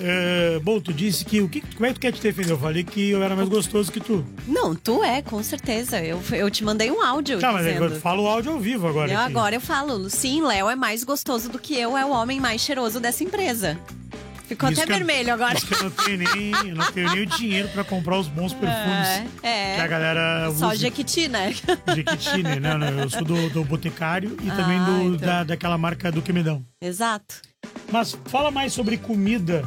Bom, tu disse que, como é que tu quer te defender? Eu falei que eu era mais gostoso que tu. Não, tu é, com certeza. Eu te mandei um áudio Tá, mas dizendo. eu falo o áudio ao vivo agora. Agora eu falo, sim, Léo é mais gostoso do que eu, é o homem mais cheiroso dessa empresa. Ficou Isso até que vermelho agora. Isso que eu não tenho nem o dinheiro pra comprar os bons perfumes que a galera usa. Só Jequiti, né? Jequiti, né? Não, eu sou do Boticário e também então. daquela marca do Quemedão. Exato. Mas fala mais sobre comida.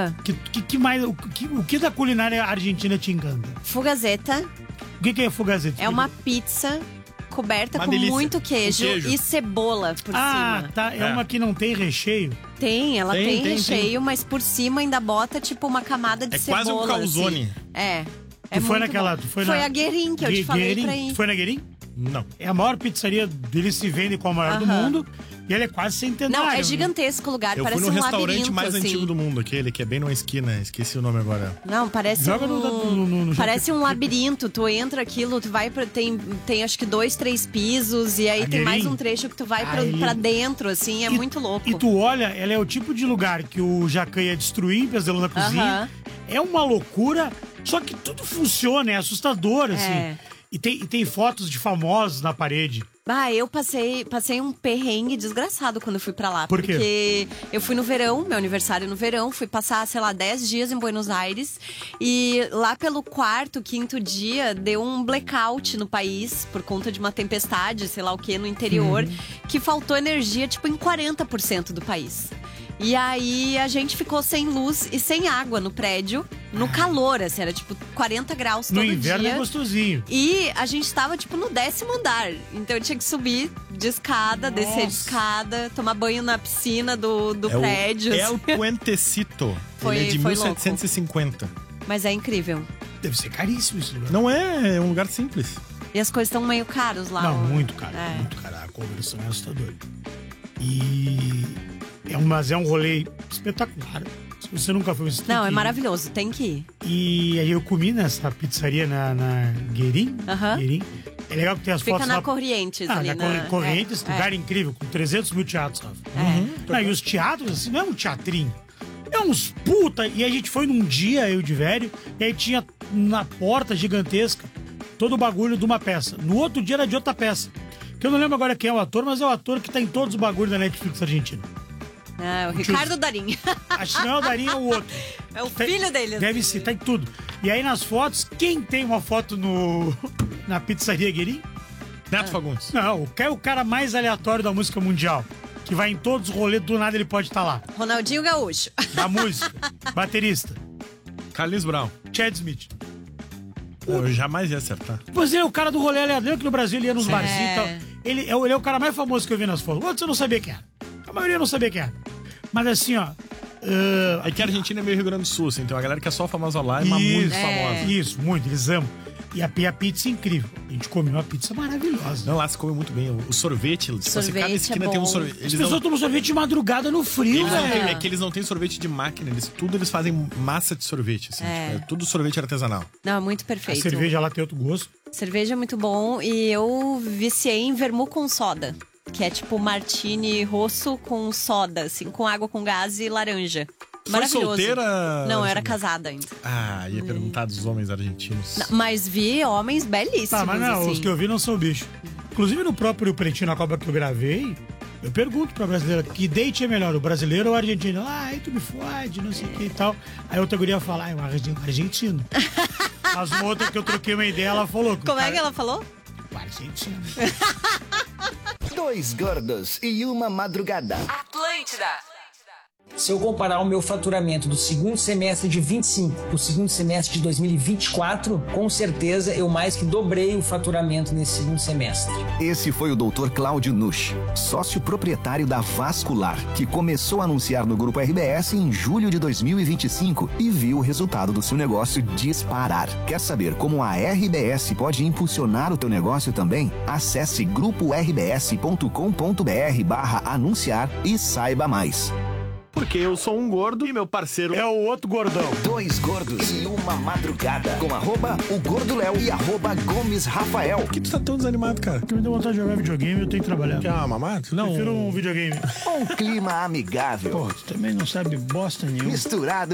O que da culinária argentina te encanta? Fugazeta. O que é fugazeta? É uma pizza coberta com delícia. muito queijo e cebola por cima. Tá. É uma que não tem recheio? Tem recheio, mas por cima ainda bota tipo uma camada de cebola. É quase um calzone. Assim. Tu foi naquela... Foi a Guerin que eu te falei pra ir. Tu foi na Guerin? Não. É a maior pizzaria deles, se vende como a maior do mundo. E ela é quase centenária. Não, é gigantesco o lugar, Eu parece fui no um restaurante labirinto, mais assim. antigo do mundo, aquele que é bem numa esquina, esqueci o nome agora. Não, parece Joga no parece um labirinto, tu entra aquilo, tu vai pra, tem acho que 2, 3 pisos, e aí tem mais um trecho que tu vai pra dentro, assim, é muito louco. E tu olha, ela é o tipo de lugar que o Jacan ia destruir em Pesadelo na Cozinha. É uma loucura, só que tudo funciona, é assustador, assim. E tem fotos de famosos na parede. Eu passei um perrengue desgraçado quando eu fui pra lá. Por quê? Porque eu fui no verão, meu aniversário no verão, fui passar, 10 dias em Buenos Aires. E lá pelo 4º, 5º dia, deu um blackout no país por conta de uma tempestade, sei lá o que, no interior, que faltou energia, tipo, em 40% do país. E aí a gente ficou sem luz e sem água no prédio, no calor, assim, era tipo 40 graus todo dia. No inverno é gostosinho. E a gente tava tipo no 10º andar, então eu tinha que subir de escada, descer de escada, tomar banho na piscina do prédio. El Puentecito. Foi, ele é de foi 1750. louco. Mas é incrível. Deve ser caríssimo esse lugar. Não é um lugar simples. E as coisas estão meio caras lá. Não, muito caro, muito caro. A conversão é assustadora. Mas é um rolê espetacular. Se você nunca foi, você tem Não, que é ir. maravilhoso, tem que ir. E aí eu comi nessa pizzaria na Guerin. Guerin. É legal que tem as Fica fotos na lá. Corrientes ali, na Corrientes, lugar incrível, com 300 mil teatros. Não, e os teatros, assim, não é um teatrinho. É uns puta. E a gente foi num dia, eu de velho, e aí tinha na porta gigantesca todo o bagulho de uma peça. No outro dia era de outra peça. Que eu não lembro agora quem é o ator, mas é o ator que tá em todos os bagulhos da Netflix argentina. O Ricardo Darín. Acho que não é o Darín, é o outro. É o filho dele. Deve ser, tá em tudo. E aí nas fotos, quem tem uma foto na pizzaria Guerin? Neto Fagundes. Não, o cara mais aleatório da música mundial. Que vai em todos os rolês, do nada ele pode estar lá. Ronaldinho Gaúcho. Da música. Baterista. Carlinhos Brown. Chad Smith. Eu jamais ia acertar. Pois é, o cara do rolê aleatório, que no Brasil ele ia nos barzinhos e tal. Ele é o cara mais famoso que eu vi nas fotos. Outros eu não sabia quem era. A maioria eu não sabia quem era. Mas assim, ó... É que a Argentina é meio Rio Grande do Sul, assim, tem uma galera que é só famosa lá e uma muito famosa. Isso, muito, eles amam. E a pizza é incrível. A gente comeu uma pizza maravilhosa. Não, lá se come muito bem. O sorvete, sorvete cada esquina tem um sorvete. As pessoas tomam sorvete de madrugada no frio, velho. É que eles não têm sorvete de máquina, eles fazem massa de sorvete, assim. Tipo, é tudo sorvete artesanal. Não, é muito perfeito. A cerveja lá tem outro gosto. Cerveja é muito bom e eu viciei em vermute com soda. Que é tipo martini rosso com soda, assim, com água com gás e laranja. Maravilhoso. Foi solteira? Não, eu era casada ainda. Ia perguntar dos homens argentinos. Não, mas vi homens belíssimos, Tá, mas não, assim. os que eu vi não são bicho. Inclusive no próprio Pretinho na Copa que eu gravei, eu pergunto pra brasileira, que date é melhor, o brasileiro ou o argentino? Aí tu me fode, não sei o que e tal. Aí outra guria fala, é um argentino. Mas uma outra que eu troquei uma ideia, ela falou... Como é que ela falou? Argentino. 2 gordos e uma madrugada. Atlântida. Se eu comparar o meu faturamento do segundo semestre de 25 para o segundo semestre de 2024, com certeza eu mais que dobrei o faturamento nesse segundo semestre. Esse foi o Dr. Cláudio Nusch, sócio proprietário da Vascular, que começou a anunciar no Grupo RBS em julho de 2025 e viu o resultado do seu negócio disparar. Quer saber como a RBS pode impulsionar o teu negócio também? Acesse gruporbs.com.br/anunciar e saiba mais. Porque eu sou um gordo e meu parceiro é o outro gordão. 2 gordos e uma madrugada. Com @o Gordo Léo e @Gomes Rafael. Por que tu tá tão desanimado, cara? Porque me deu vontade de jogar videogame e eu tenho que trabalhar. Quer uma mamada? Não. Prefiro um videogame. Um clima amigável. Pô, tu também não sabe bosta nenhuma. Misturado